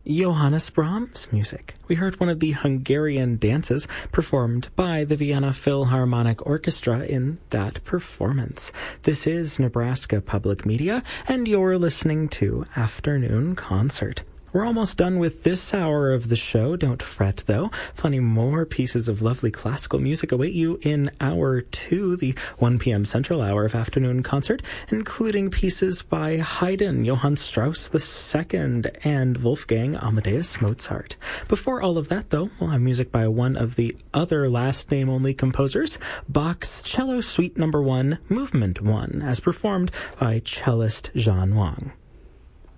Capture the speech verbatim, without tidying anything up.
Johannes Brahms music. We heard one of the Hungarian dances performed by the Vienna Philharmonic Orchestra in that performance. This is Nebraska Public Media, and you're listening to Afternoon Concert. We're almost done with this hour of the show. Don't fret, though. Plenty more pieces of lovely classical music await you in hour two, the one p.m. Central Hour of Afternoon Concert, including pieces by Haydn, Johann Strauss the Second, and Wolfgang Amadeus Mozart. Before all of that, though, we'll have music by one of the other last-name-only composers, Bach's Cello Suite Number One, Movement One, as performed by cellist Zhan Wang.